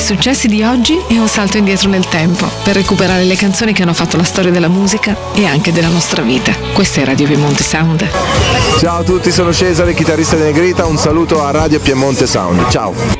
successi di oggi e un salto indietro nel tempo per recuperare le canzoni che hanno fatto la storia della musica e anche della nostra vita. Questa è Radio Piemonte Sound. Ciao a tutti, sono Cesare, chitarrista di Negrita, un saluto a Radio Piemonte Sound. Ciao.